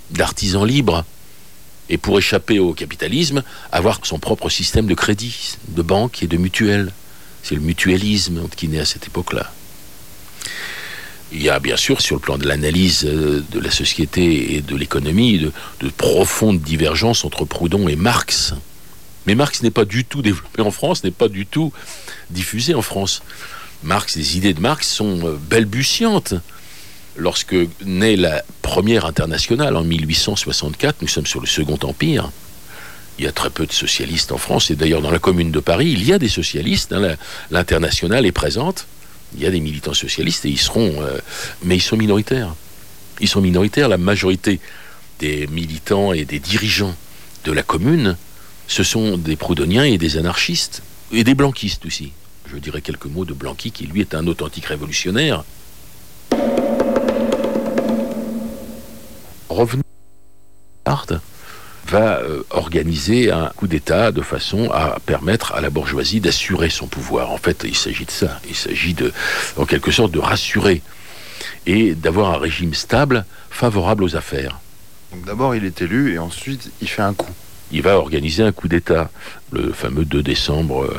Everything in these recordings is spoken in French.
d'artisans libres. Et pour échapper au capitalisme, avoir son propre système de crédit, de banque et de mutuelle. C'est le mutualisme qui naît à cette époque-là. Il y a bien sûr, sur le plan de l'analyse de la société et de l'économie, de profondes divergences entre Proudhon et Marx. Mais Marx n'est pas du tout développé en France, n'est pas du tout diffusé en France. Les idées de Marx sont balbutiantes. Lorsque naît la première internationale en 1864, nous sommes sur le Second Empire. Il y a très peu de socialistes en France, et d'ailleurs dans la Commune de Paris, il y a des socialistes. L'internationale est présente. Il y a des militants socialistes et mais ils sont minoritaires. Ils sont minoritaires. La majorité des militants et des dirigeants de la Commune, ce sont des proudhoniens et des anarchistes et des blanquistes aussi. Je dirais quelques mots de Blanqui, qui lui est un authentique révolutionnaire. Revenons va organiser un coup d'État de façon à permettre à la bourgeoisie d'assurer son pouvoir. En fait, il s'agit de ça. Il s'agit en quelque sorte, de rassurer et d'avoir un régime stable, favorable aux affaires. Donc d'abord, il est élu et ensuite, il fait un coup. Il va organiser un coup d'État, le fameux 2 décembre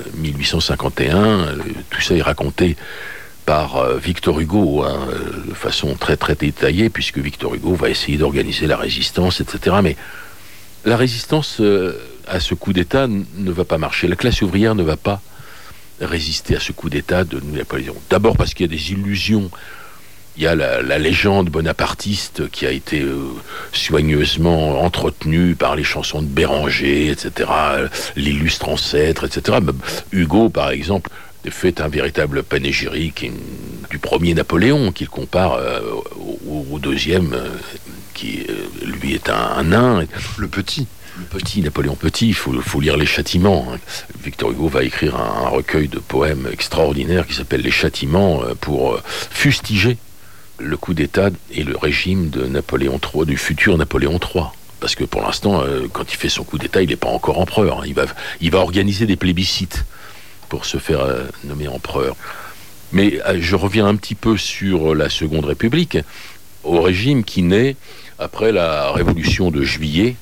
1851. Tout ça est raconté par Victor Hugo, de façon très très détaillée, puisque Victor Hugo va essayer d'organiser la résistance, etc. Mais la résistance à ce coup d'État ne va pas marcher. La classe ouvrière ne va pas résister à ce coup d'État de Napoléon. D'abord parce qu'il y a des illusions. Il y a la légende bonapartiste qui a été soigneusement entretenue par les chansons de Béranger, etc., l'illustre ancêtre, etc. Hugo, par exemple, fait un véritable panégyrique du premier Napoléon, qu'il compare au deuxième, qui lui est un nain. Le petit Napoléon Petit, il faut lire Les Châtiments. Victor Hugo va écrire un recueil de poèmes extraordinaires qui s'appelle Les Châtiments pour fustiger le coup d'État et le régime de Napoléon III, du futur Napoléon III. Parce que pour l'instant, quand il fait son coup d'État, il n'est pas encore empereur. Il va organiser des plébiscites pour se faire nommer empereur. Mais je reviens un petit peu sur la Seconde République, au régime qui naît après la Révolution de juillet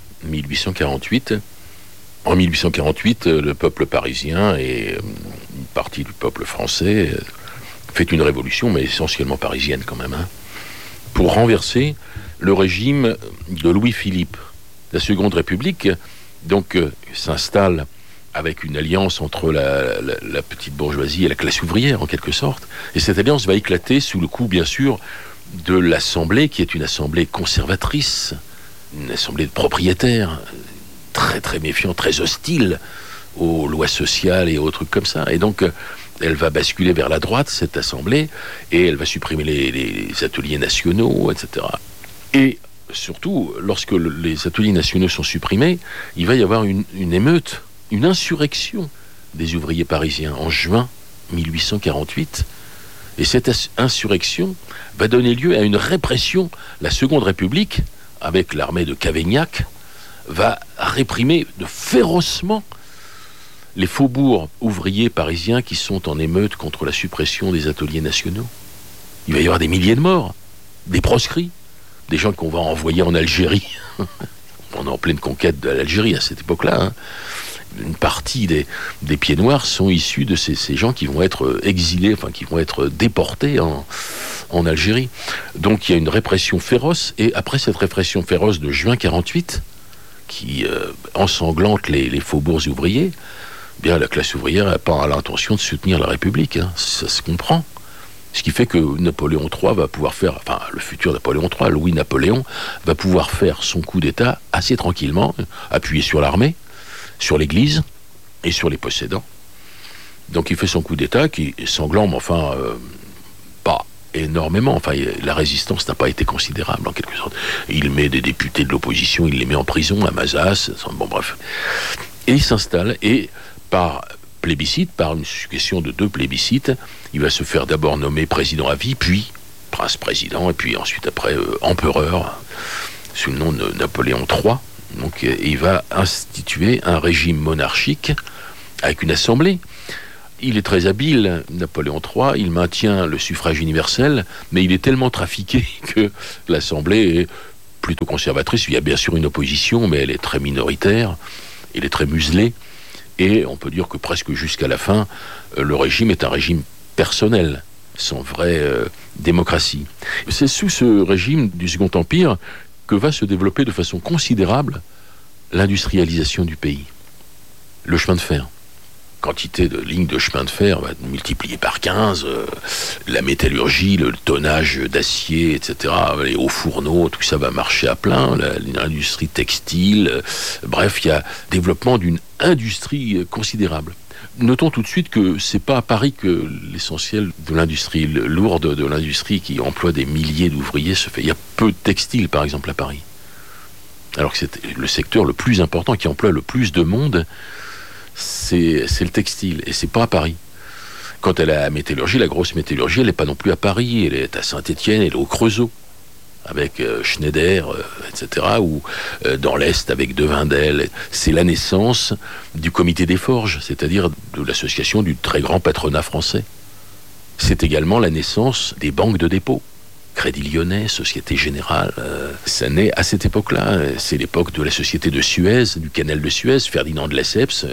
1848. En 1848, le peuple parisien et une partie du peuple français fait une révolution, mais essentiellement parisienne quand même, pour renverser le régime de Louis-Philippe. La Seconde République, donc, s'installe avec une alliance entre la petite bourgeoisie et la classe ouvrière, en quelque sorte. Et cette alliance va éclater sous le coup, bien sûr, de l'Assemblée, qui est une assemblée conservatrice, une assemblée de propriétaires, très très méfiante, très hostile aux lois sociales et aux trucs comme ça. Et donc, elle va basculer vers la droite, cette assemblée, et elle va supprimer les ateliers nationaux, etc. Et surtout, lorsque les ateliers nationaux sont supprimés, il va y avoir une émeute, une insurrection des ouvriers parisiens en juin 1848. Et cette insurrection va donner lieu à une répression. La Seconde République, avec l'armée de Cavaignac, va réprimer férocement les faubourgs ouvriers parisiens qui sont en émeute contre la suppression des ateliers nationaux. Il va y avoir des milliers de morts, des proscrits, des gens qu'on va envoyer en Algérie. On est en pleine conquête de l'Algérie à cette époque-là. Une partie des pieds noirs sont issus de ces gens qui vont être exilés, enfin qui vont être déportés en Algérie. Donc il y a une répression féroce, et après cette répression féroce de juin 48, qui ensanglante les faubourgs ouvriers, bien la classe ouvrière n'a pas l'intention de soutenir la République, ça se comprend. Ce qui fait que Napoléon III va pouvoir faire, enfin le futur Napoléon III, Louis-Napoléon, va pouvoir faire son coup d'État assez tranquillement, appuyé sur l'armée, sur l'église et sur les possédants. Donc il fait son coup d'État qui est sanglant, mais enfin pas énormément. Enfin, la résistance n'a pas été considérable en quelque sorte. Il met des députés de l'opposition, il les met en prison à Mazas, bon bref. Et il s'installe, et par plébiscite, par une succession de 2 plébiscites, il va se faire d'abord nommer président à vie, puis prince-président, et puis ensuite après empereur, sous le nom de Napoléon III. Donc il va instituer un régime monarchique avec une assemblée. Il est très habile, Napoléon III, il maintient le suffrage universel, mais il est tellement trafiqué que l'assemblée est plutôt conservatrice. Il y a bien sûr une opposition, mais elle est très minoritaire, elle est très muselée, et on peut dire que presque jusqu'à la fin, le régime est un régime personnel, sans vraie démocratie. C'est sous ce régime du Second Empire que va se développer de façon considérable l'industrialisation du pays. Le chemin de fer. Quantité de lignes de chemin de fer va être multipliée par 15, la métallurgie, le tonnage d'acier, etc., les hauts fourneaux, tout ça va marcher à plein, l'industrie textile, bref, il y a développement d'une industrie considérable. Notons tout de suite que c'est pas à Paris que l'essentiel de l'industrie lourde, de l'industrie qui emploie des milliers d'ouvriers se fait. Il y a peu de textiles, par exemple, à Paris. Alors que c'est le secteur le plus important, qui emploie le plus de monde, c'est le textile, et c'est pas à Paris. Quant à la métallurgie, la grosse métallurgie, elle n'est pas non plus à Paris, elle est à Saint-Étienne, elle est au Creusot, avec Schneider, etc., ou dans l'Est avec Devindel. C'est la naissance du comité des forges, c'est-à-dire de l'association du très grand patronat français. C'est également la naissance des banques de dépôt. Crédit Lyonnais, Société Générale, ça naît à cette époque-là. C'est l'époque de la Société de Suez, du canal de Suez, Ferdinand de Lesseps,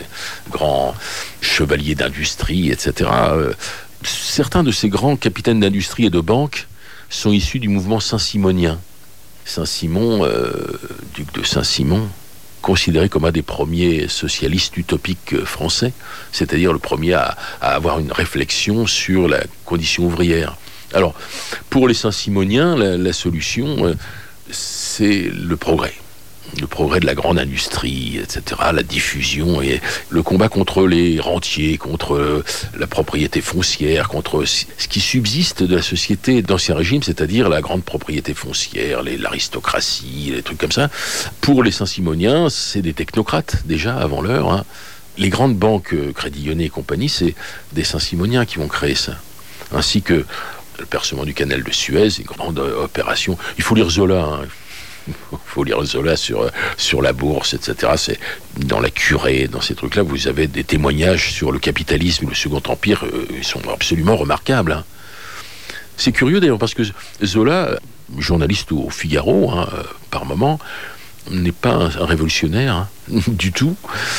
grand chevalier d'industrie, etc. Certains de ces grands capitaines d'industrie et de banque sont issus du mouvement Saint-Simonien. Saint-Simon, duc de Saint-Simon, considéré comme un des premiers socialistes utopiques français, c'est-à-dire le premier à avoir une réflexion sur la condition ouvrière. Alors, pour les Saint-Simoniens, la solution, c'est le progrès. Le progrès de la grande industrie, etc., la diffusion et le combat contre les rentiers, contre la propriété foncière, contre ce qui subsiste de la société d'Ancien Régime, c'est-à-dire la grande propriété foncière, l'aristocratie, les trucs comme ça. Pour les Saint-Simoniens, c'est des technocrates, déjà, avant l'heure. Hein. Les grandes banques, Crédit Lyonnais et compagnie, c'est des Saint-Simoniens qui vont créer ça. Ainsi que le percement du canal de Suez, une grande opération. Il faut lire Zola, hein. Il faut lire Zola sur la bourse, etc. C'est dans la Curée, dans ces trucs-là, vous avez des témoignages sur le capitalisme, le Second Empire, ils sont absolument remarquables. Hein. C'est curieux d'ailleurs, parce que Zola, journaliste au Figaro, hein, par moment, n'est pas un révolutionnaire, hein, du tout.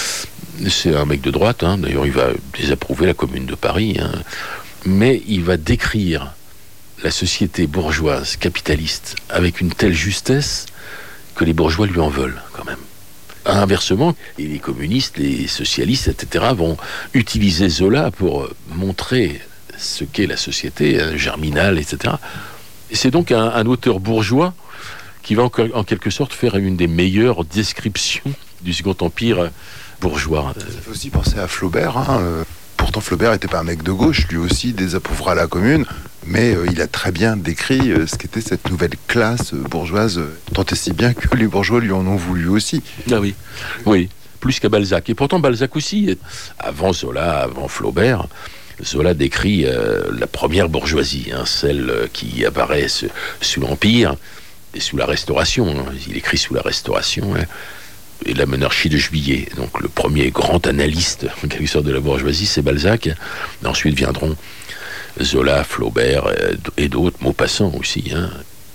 C'est un mec de droite, hein. D'ailleurs il va désapprouver la Commune de Paris, hein. Mais il va décrire la société bourgeoise, capitaliste, avec une telle justesse que les bourgeois lui en veulent, quand même. Inversement, les communistes, les socialistes, etc., vont utiliser Zola pour montrer ce qu'est la société, germinale, etc. Et c'est donc un auteur bourgeois qui va en quelque sorte faire une des meilleures descriptions du Second Empire bourgeois. Ça fait aussi penser à Flaubert, hein. Pourtant, Flaubert n'était pas un mec de gauche, lui aussi désapprouvera la Commune, mais il a très bien décrit ce qu'était cette nouvelle classe bourgeoise, tant et si bien que les bourgeois lui en ont voulu aussi. Ah oui, oui, plus qu'à Balzac. Et pourtant, Balzac aussi, avant Zola, avant Flaubert, Zola décrit la première bourgeoisie, hein, celle qui apparaît sous l'Empire et sous la Restauration. Hein. Il écrit sous la Restauration, hein. Et la monarchie de Juillet. Donc le premier grand analyste, en quelque sorte, de la bourgeoisie, c'est Balzac. Et ensuite viendront Zola, Flaubert et d'autres, Maupassant aussi. Hein.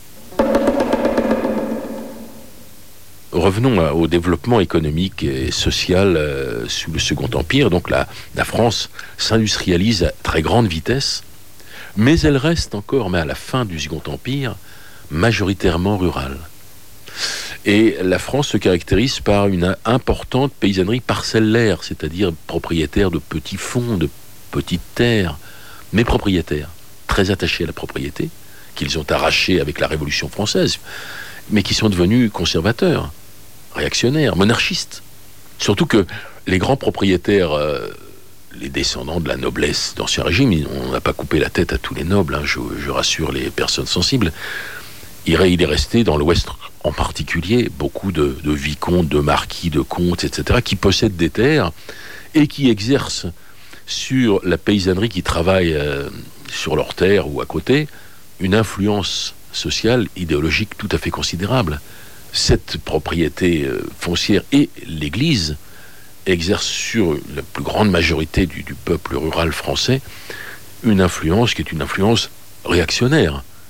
Revenons au développement économique et social sous le Second Empire. Donc la France s'industrialise à très grande vitesse, mais elle reste encore, mais à la fin du Second Empire, majoritairement rurale. Et la France se caractérise par une importante paysannerie parcellaire, c'est-à-dire propriétaire de petits fonds, de petites terres, mais propriétaires, très attachés à la propriété, qu'ils ont arrachée avec la Révolution française, mais qui sont devenus conservateurs, réactionnaires, monarchistes. Surtout que les grands propriétaires, les descendants de la noblesse d'Ancien Régime, on n'a pas coupé la tête à tous les nobles, hein, je rassure les personnes sensibles, il est resté dans l'Ouest en particulier beaucoup de vicomtes, de marquis, de comtes, etc., qui possèdent des terres et qui exercent sur la paysannerie qui travaille sur leurs terres ou à côté une influence sociale, idéologique tout à fait considérable. Cette propriété foncière et l'Église exercent sur la plus grande majorité du peuple rural français une influence qui est une influence réactionnaire.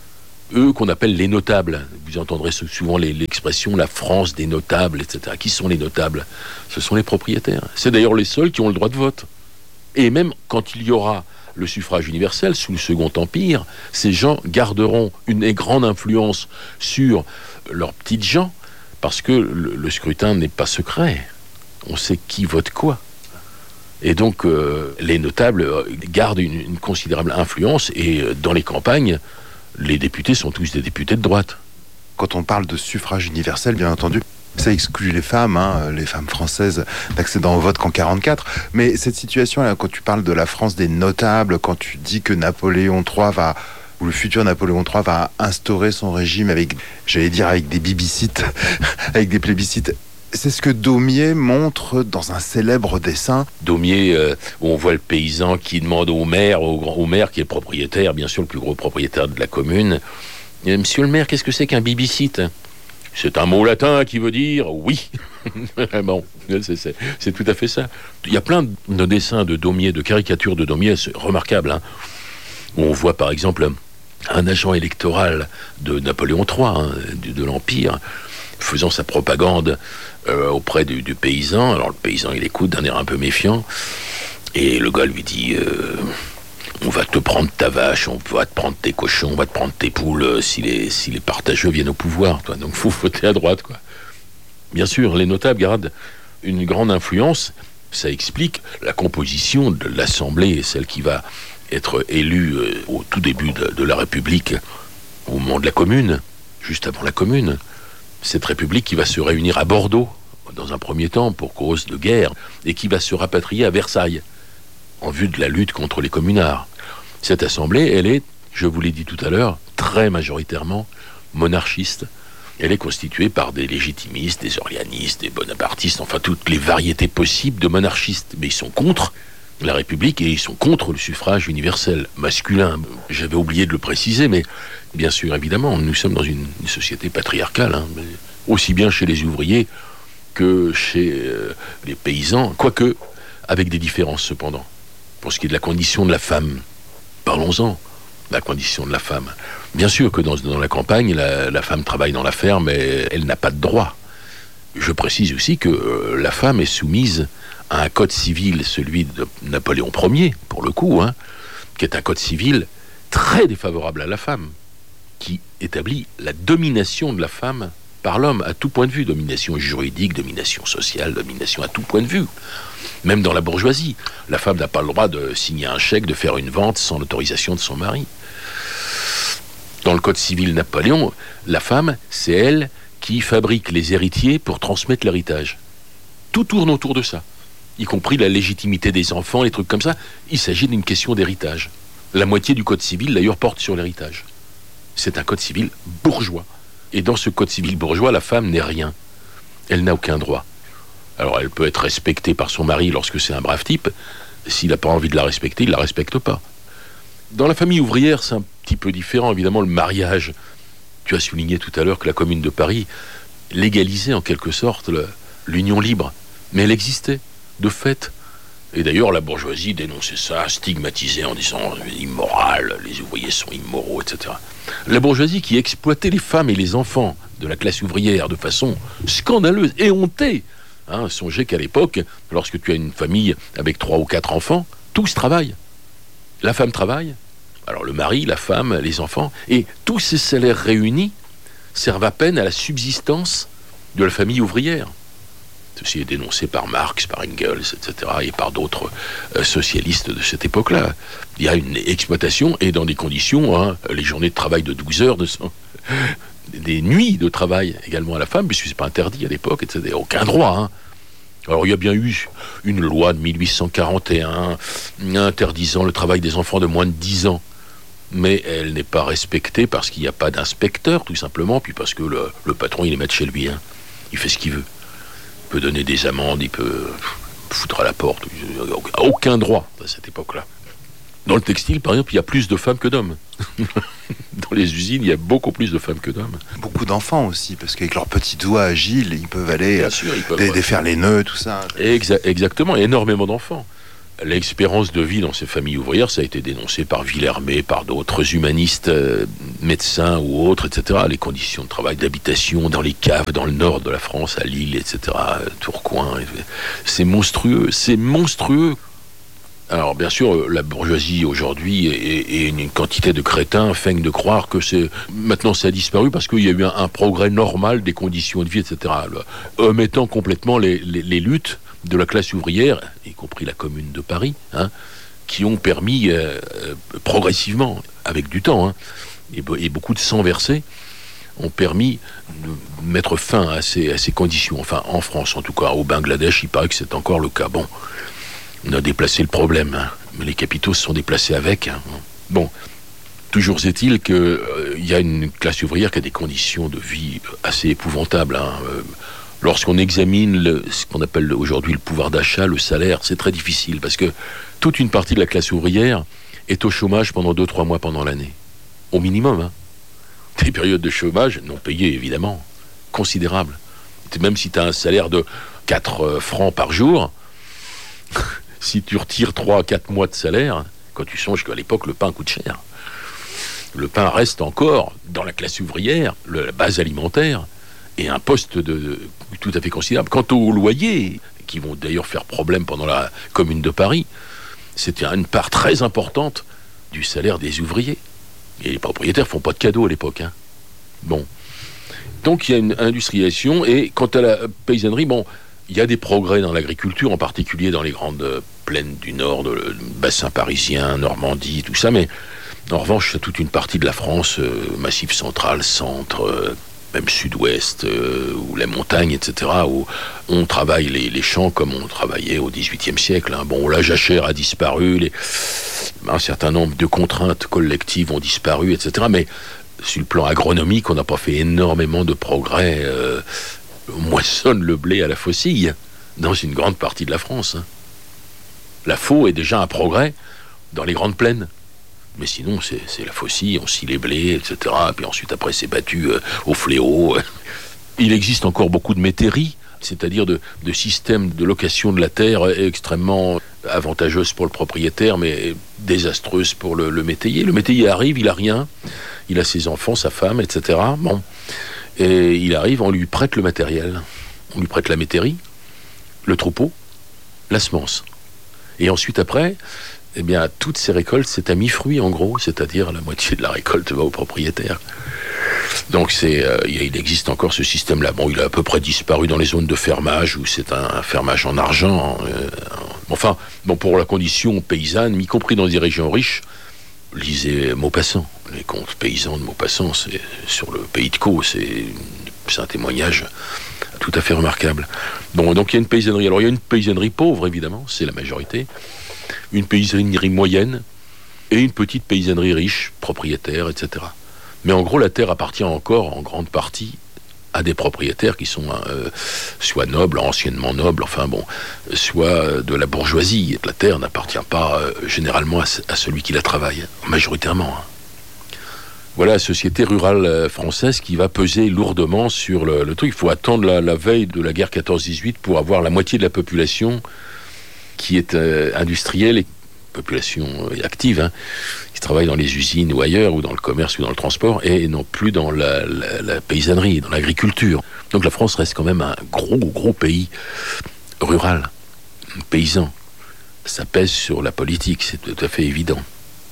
eux qu'on appelle les notables. Vous entendrez souvent l'expression la France des notables, etc. Qui sont les notables? Ce sont les propriétaires. C'est d'ailleurs les seuls qui ont le droit de vote. Et même quand il y aura le suffrage universel sous le Second Empire, ces gens garderont une grande influence sur leurs petites gens, parce que le scrutin n'est pas secret. On sait qui vote quoi. Et donc, les notables gardent une considérable influence, et dans les campagnes, les députés sont tous des députés de droite. Quand on parle de suffrage universel, bien entendu, ça exclut les femmes françaises n'accédant au vote qu'en 44. Mais cette situation-là, quand tu parles de la France des notables, quand tu dis que Napoléon III ou le futur Napoléon III va instaurer son régime avec des bibicites, avec des plébiscites, c'est ce que Daumier montre dans un célèbre dessin. Daumier, où on voit le paysan qui demande au maire qui est le propriétaire, bien sûr le plus gros propriétaire de la commune, « Monsieur le maire, qu'est-ce que c'est qu'un bibicite ?» C'est un mot latin qui veut dire oui. Bon, c'est tout à fait ça. Il y a plein de dessins de Daumier, de caricatures de Daumier, c'est remarquable, hein, où on voit par exemple un agent électoral de Napoléon III, de l'Empire, faisant sa propagande auprès du paysan. Alors le paysan, il écoute d'un air un peu méfiant, et le gars lui dit on va te prendre ta vache, on va te prendre tes cochons, on va te prendre tes poules si les partageux viennent au pouvoir, toi. Donc faut voter à droite, quoi. Bien sûr, les notables gardent une grande influence. Ça explique la composition de l'Assemblée, celle qui va être élue au tout début de la République, au moment de la Commune, juste avant la Commune. Cette République qui va se réunir à Bordeaux, dans un premier temps, pour cause de guerre, et qui va se rapatrier à Versailles, en vue de la lutte contre les communards. Cette assemblée, elle est, je vous l'ai dit tout à l'heure, très majoritairement monarchiste. Elle est constituée par des légitimistes, des orléanistes, des bonapartistes, enfin toutes les variétés possibles de monarchistes. Mais ils sont contre la République et ils sont contre le suffrage universel masculin. J'avais oublié de le préciser, mais bien sûr, évidemment, nous sommes dans une société patriarcale, hein, aussi bien chez les ouvriers que chez les paysans, quoique avec des différences cependant. Pour ce qui est de la condition de la femme, parlons-en, la condition de la femme. Bien sûr que dans la campagne, la femme travaille dans la ferme, mais elle n'a pas de droit. Je précise aussi que la femme est soumise à un code civil, celui de Napoléon Ier, pour le coup, hein, qui est un code civil très défavorable à la femme, qui établit la domination de la femme par l'homme, à tout point de vue, domination juridique, domination sociale, domination à tout point de vue. Même dans la bourgeoisie, la femme n'a pas le droit de signer un chèque, de faire une vente sans l'autorisation de son mari. Dans le code civil Napoléon, la femme, c'est elle qui fabrique les héritiers pour transmettre l'héritage. Tout tourne autour de ça, y compris la légitimité des enfants, les trucs comme ça. Il s'agit d'une question d'héritage. La moitié du code civil, d'ailleurs, porte sur l'héritage. C'est un code civil bourgeois. Et dans ce code civil bourgeois, la femme n'est rien. Elle n'a aucun droit. Alors, elle peut être respectée par son mari lorsque c'est un brave type. S'il n'a pas envie de la respecter, il ne la respecte pas. Dans la famille ouvrière, c'est un petit peu différent. Évidemment, le mariage, tu as souligné tout à l'heure que la Commune de Paris légalisait en quelque sorte l'union libre. Mais elle existait, de fait. Et d'ailleurs, la bourgeoisie dénonçait ça, stigmatisait en disant immoral, les ouvriers sont immoraux, etc. La bourgeoisie qui exploitait les femmes et les enfants de la classe ouvrière de façon scandaleuse et hontée. Hein, songez qu'à l'époque, lorsque tu as une famille avec 3 ou 4 enfants, tous travaillent. La femme travaille, alors le mari, la femme, les enfants, et tous ces salaires réunis servent à peine à la subsistance de la famille ouvrière. Ceci est dénoncé par Marx, par Engels, etc., et par d'autres socialistes de cette époque-là. Il y a une exploitation, et dans des conditions, hein, les journées de travail de 12 heures, des nuits de travail également à la femme, puisque c'est pas interdit à l'époque, etc. Aucun droit, hein. Alors il y a bien eu une loi de 1841 interdisant le travail des enfants de moins de 10 ans. Mais elle n'est pas respectée parce qu'il n'y a pas d'inspecteur, tout simplement, puis parce que le patron, il les met chez lui, hein. Il fait ce qu'il veut. Il peut donner des amendes, il peut foutre à la porte. Il n'a aucun droit à cette époque-là. Dans le textile, par exemple, il y a plus de femmes que d'hommes. Dans les usines, il y a beaucoup plus de femmes que d'hommes. Beaucoup d'enfants aussi, parce qu'avec leurs petits doigts agiles, ils peuvent aller défaire les nœuds, tout ça. Exactement, énormément d'enfants. L'expérience de vie dans ces familles ouvrières, ça a été dénoncé par Villermé, par d'autres humanistes, médecins ou autres, etc. Les conditions de travail, d'habitation dans les caves, dans le nord de la France, à Lille, etc., Tourcoing, c'est monstrueux, c'est monstrueux. Alors bien sûr, la bourgeoisie aujourd'hui et une quantité de crétins feignent de croire que maintenant ça a disparu parce qu'il y a eu un progrès normal des conditions de vie, etc. Omettant complètement les luttes de la classe ouvrière, y compris la Commune de Paris, qui ont permis progressivement, avec du temps, et beaucoup de sang versé, ont permis de mettre fin à ces conditions. Enfin, en France, en tout cas, au Bangladesh, il paraît que c'est encore le cas. Bon, on a déplacé le problème, mais les capitaux se sont déplacés avec. Bon, toujours est-il qu'il y a une classe ouvrière qui a des conditions de vie assez épouvantables. Lorsqu'on examine ce qu'on appelle aujourd'hui le pouvoir d'achat, le salaire, c'est très difficile parce que toute une partie de la classe ouvrière est au chômage pendant 2-3 mois pendant l'année. Au minimum. Des périodes de chômage, non payées évidemment, considérables. Même si tu as un salaire de 4 francs par jour, si tu retires 3-4 mois de salaire, quand tu songes qu'à l'époque le pain coûte cher, le pain reste encore dans la classe ouvrière, la base alimentaire, et un poste tout à fait considérable. Quant aux loyers, qui vont d'ailleurs faire problème pendant la Commune de Paris, c'était une part très importante du salaire des ouvriers. Et les propriétaires font pas de cadeaux à l'époque. Bon. Donc il y a une industrialisation, et quant à la paysannerie, bon, il y a des progrès dans l'agriculture, en particulier dans les grandes plaines du Nord, le bassin parisien, Normandie, tout ça, mais en revanche, toute une partie de la France, Massif central, centre, même sud-ouest, ou la montagne, etc., où on travaille les champs comme on travaillait au XVIIIe siècle. Bon, la jachère a disparu, un certain nombre de contraintes collectives ont disparu, etc., mais sur le plan agronomique, on n'a pas fait énormément de progrès. On moissonne le blé à la faucille dans une grande partie de la France. La faux est déjà un progrès dans les grandes plaines. Mais sinon, c'est la faucille, on scie les blés, etc. Puis ensuite, après, c'est battu au fléau. Il existe encore beaucoup de métairies, c'est-à-dire de systèmes de location de la terre extrêmement avantageuses pour le propriétaire, mais désastreuses pour le métayer. Le métayer arrive, il a rien, il a ses enfants, sa femme, etc. Bon. Et il arrive, on lui prête le matériel. On lui prête la métairie, le troupeau, la semence. Et ensuite, après, eh bien, toutes ces récoltes, c'est à mi-fruit, en gros, c'est-à-dire la moitié de la récolte va au propriétaire. Donc, il existe encore ce système-là. Bon, il a à peu près disparu dans les zones de fermage, où c'est un fermage en argent. Enfin, bon, pour la condition paysanne, y compris dans des régions riches, lisez Maupassant. Les contes paysans de Maupassant, c'est sur le pays de Caux, c'est un témoignage tout à fait remarquable. Bon, donc il y a une paysannerie. Alors, il y a une paysannerie pauvre, évidemment, c'est la majorité. Une paysannerie moyenne et une petite paysannerie riche, propriétaire, etc. Mais en gros, la terre appartient encore en grande partie à des propriétaires qui sont soit nobles, anciennement nobles, enfin bon, soit de la bourgeoisie. La terre n'appartient pas généralement à celui qui la travaille, majoritairement. Voilà la société rurale française qui va peser lourdement sur le truc. Il faut attendre la veille de la guerre 14-18 pour avoir la moitié de la population qui est industrielle et population active, qui travaille dans les usines ou ailleurs, ou dans le commerce ou dans le transport, et non plus dans la paysannerie, dans l'agriculture. Donc la France reste quand même un gros pays rural, paysan. Ça pèse sur la politique, c'est tout à fait évident.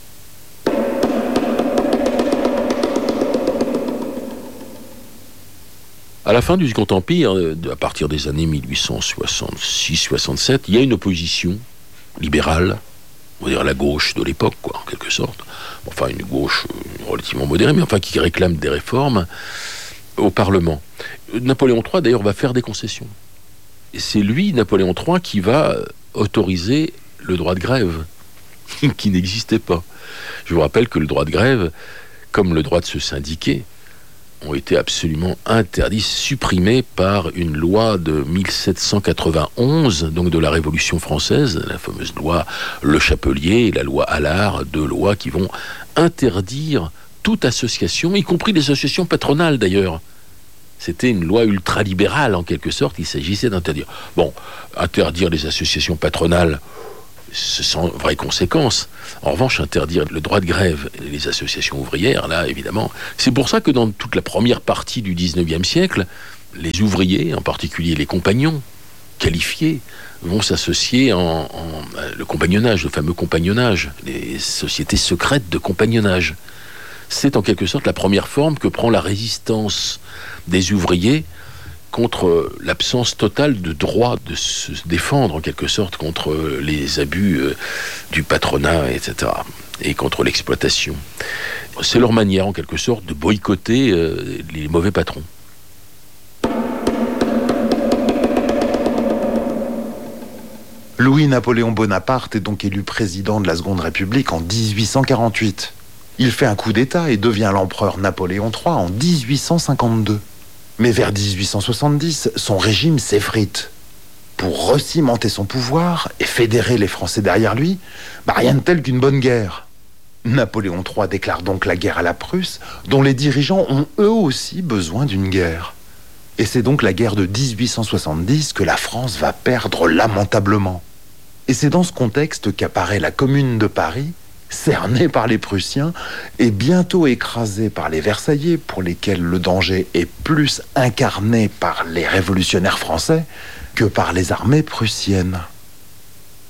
À la fin du Second Empire, à partir des années 1866-67, il y a une opposition libérale, on va dire la gauche de l'époque, quoi, en quelque sorte. Enfin, une gauche relativement modérée, mais enfin qui réclame des réformes au Parlement. Napoléon III, d'ailleurs, va faire des concessions. Et c'est lui, Napoléon III, qui va autoriser le droit de grève, qui n'existait pas. Je vous rappelle que le droit de grève, comme le droit de se syndiquer, ont été absolument interdits, supprimés par une loi de 1791, donc de la Révolution française, la fameuse loi Le Chapelier et la loi Allard, deux lois qui vont interdire toute association, y compris les associations patronales d'ailleurs. C'était une loi ultralibérale en quelque sorte, il s'agissait d'interdire. Bon, interdire les associations patronales, sans vraie conséquence. En revanche, interdire le droit de grève et les associations ouvrières, là, évidemment. C'est pour ça que dans toute la première partie du 19e siècle, les ouvriers, en particulier les compagnons qualifiés, vont s'associer le compagnonnage, le fameux compagnonnage, les sociétés secrètes de compagnonnage. C'est en quelque sorte la première forme que prend la résistance des ouvriers contre l'absence totale de droit de se défendre, en quelque sorte, contre les abus du patronat, etc., et contre l'exploitation. C'est leur manière, en quelque sorte, de boycotter les mauvais patrons. Louis-Napoléon Bonaparte est donc élu président de la Seconde République en 1848. Il fait un coup d'État et devient l'empereur Napoléon III en 1852. Mais vers 1870, son régime s'effrite. Pour recimenter son pouvoir et fédérer les Français derrière lui, rien de tel qu'une bonne guerre. Napoléon III déclare donc la guerre à la Prusse, dont les dirigeants ont eux aussi besoin d'une guerre. Et c'est donc la guerre de 1870 que la France va perdre lamentablement. Et c'est dans ce contexte qu'apparaît la Commune de Paris, cernée par les Prussiens et bientôt écrasée par les Versaillais, pour lesquels le danger est plus incarné par les révolutionnaires français que par les armées prussiennes.